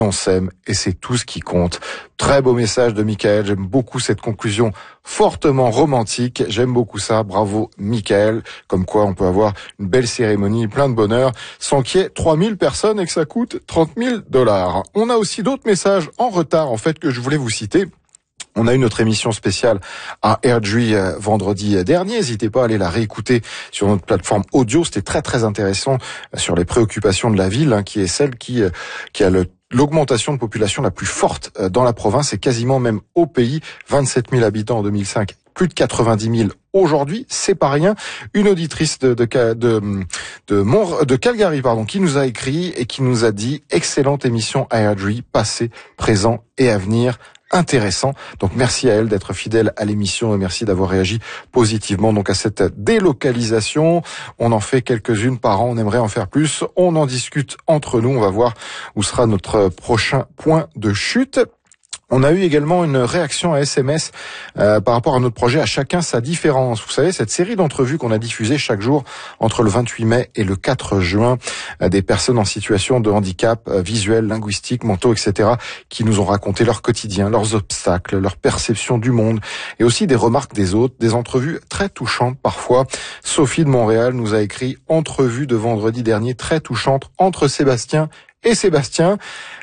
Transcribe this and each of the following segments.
On s'aime et c'est tout ce qui compte. Très beau message de Michael. J'aime beaucoup cette conclusion fortement romantique. J'aime beaucoup ça. Bravo Michael. Comme quoi on peut avoir une belle cérémonie, plein de bonheur, sans qu'il y ait 3000 personnes et que ça coûte $30,000. On a aussi d'autres messages en retard, en fait, que je voulais vous citer. On a eu notre émission spéciale à Airdrie vendredi dernier. N'hésitez pas à aller la réécouter sur notre plateforme audio. C'était très très intéressant sur les préoccupations de la ville, qui est celle qui a l'augmentation de population la plus forte dans la province et quasiment même au pays. 27 000 habitants en 2005, plus de 90 000 aujourd'hui, c'est pas rien. Une auditrice de Calgary, qui nous a écrit et qui nous a dit: excellente émission à Airdrie, passé, présent et à venir. Intéressant. Donc merci à elle d'être fidèle à l'émission et merci d'avoir réagi positivement donc à cette délocalisation. On en fait quelques-unes par an, on aimerait en faire plus. On en discute entre nous, on va voir où sera notre prochain point de chute. On a eu également une réaction à SMS par rapport à notre projet « À chacun sa différence ». Vous savez, cette série d'entrevues qu'on a diffusées chaque jour entre le 28 mai et le 4 juin, des personnes en situation de handicap visuel, linguistique, mentaux, etc., qui nous ont raconté leur quotidien, leurs obstacles, leur perception du monde, et aussi des remarques des autres, des entrevues très touchantes parfois. Sophie de Montréal nous a écrit « Entrevue de vendredi dernier très touchante entre Sébastien et Sébastien,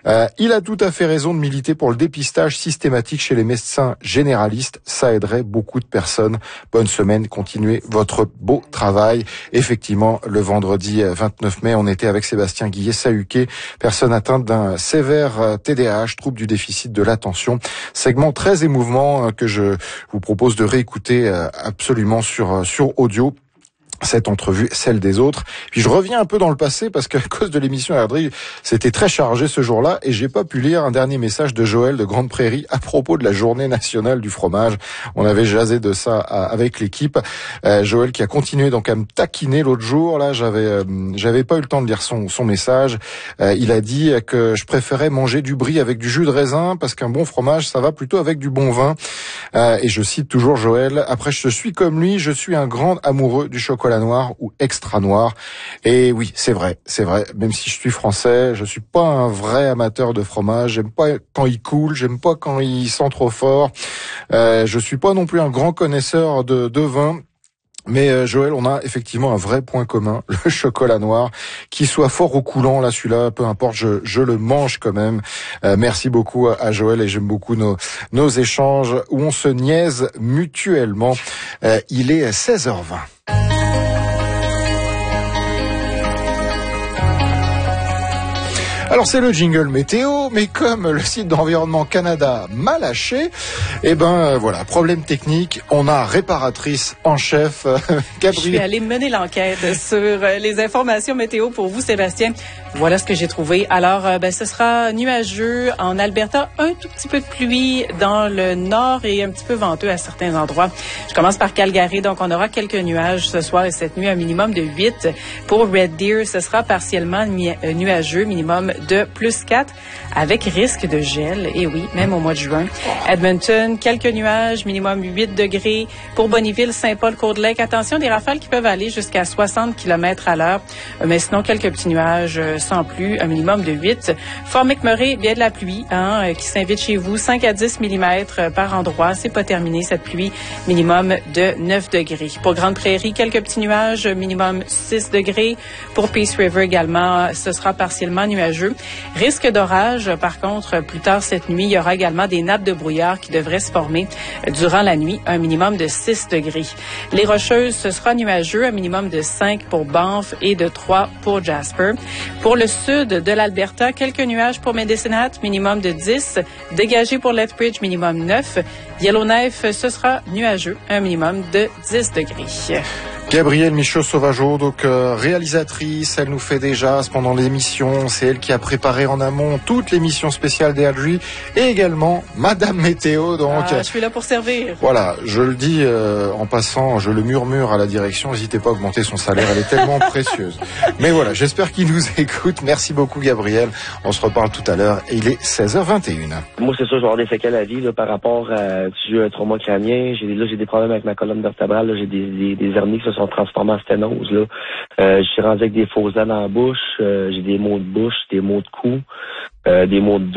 il a tout à fait raison de militer pour le dépistage systématique chez les médecins généralistes. Ça aiderait beaucoup de personnes. Bonne semaine, continuez votre beau travail. Effectivement, le vendredi 29 mai, on était avec Sébastien Guillet-Sahuquet, personne atteinte d'un sévère TDAH, trouble du déficit de l'attention. Segment très émouvant que je vous propose de réécouter absolument sur audio. Cette entrevue, celle des autres. Puis je reviens un peu dans le passé parce qu'à cause de l'émission Airdrie, c'était très chargé ce jour-là et j'ai pas pu lire un dernier message de Joël de Grande Prairie à propos de la journée nationale du fromage. On avait jasé de ça avec l'équipe. Joël qui a continué donc à me taquiner l'autre jour. Là, j'avais pas eu le temps de lire son message. Il a dit que je préférais manger du brie avec du jus de raisin parce qu'un bon fromage, ça va plutôt avec du bon vin. Et je cite toujours Joël. Après, je suis comme lui, je suis un grand amoureux du chocolat noir ou extra noir. Et oui, c'est vrai. Même si je suis français, je suis pas un vrai amateur de fromage. J'aime pas quand il coule, j'aime pas quand il sent trop fort. Je suis pas non plus un grand connaisseur de vin. Mais Joël, on a effectivement un vrai point commun, le chocolat noir, qu'il soit fort ou coulant, là celui-là, peu importe, je le mange quand même. Merci beaucoup à Joël et j'aime beaucoup nos échanges où on se niaise mutuellement. Il est 16h20. Alors c'est le jingle météo, mais comme le site d'Environnement Canada m'a lâché, voilà, problème technique, on a réparatrice en chef, Gabrielle. Je suis allée mener l'enquête sur les informations météo pour vous, Sébastien. Voilà ce que j'ai trouvé. Alors, ce sera nuageux en Alberta, un tout petit peu de pluie dans le nord et un petit peu venteux à certains endroits. Je commence par Calgary, donc on aura quelques nuages ce soir et cette nuit, un minimum de 8. Pour Red Deer, ce sera partiellement nuageux, minimum de +4, avec risque de gel. Et oui, même au mois de juin. Edmonton, quelques nuages, minimum 8 degrés. Pour Bonnyville, Saint-Paul, Cold-Lake, attention, des rafales qui peuvent aller jusqu'à 60 km à l'heure. Mais sinon, quelques petits nuages sans pluie, un minimum de 8. Fort McMurray, bien de la pluie qui s'invite chez vous, 5 à 10 mm par endroit. C'est pas terminé, cette pluie, minimum de 9 degrés. Pour Grande Prairie, quelques petits nuages, minimum 6 degrés. Pour Peace River également, ce sera partiellement nuageux. Risque d'orage, par contre, plus tard cette nuit, il y aura également des nappes de brouillard qui devraient se former durant la nuit, un minimum de 6 degrés. Les Rocheuses, ce sera nuageux, un minimum de 5 pour Banff et de 3 pour Jasper. Pour le sud de l'Alberta, quelques nuages pour Medicine Hat, minimum de 10. Dégagé pour Lethbridge, minimum 9. Yellowknife, ce sera nuageux, un minimum de 10 degrés. Gabrielle Michaud-Sauvageau, donc réalisatrice, elle nous fait des jases pendant l'émission, c'est elle qui a préparé en amont toute l'émission spéciale d'Airdrie et également Madame Météo. Donc je suis là pour servir. Voilà, je le dis en passant, je le murmure à la direction, n'hésitez pas à augmenter son salaire, elle est tellement précieuse. Mais voilà, j'espère qu'il nous écoute. Merci beaucoup Gabrielle, on se reparle tout à l'heure et il est 16h21. Moi c'est sûr, je vais avoir des séquelles à vie par rapport à un trauma crânien. J'ai des problèmes avec ma colonne vertébrale, j'ai des hernies qui se sont transformés en sténose. Là. Je suis rendu avec des fausses dents dans la bouche, j'ai des maux de bouche, des maux de cou, des maux de dos.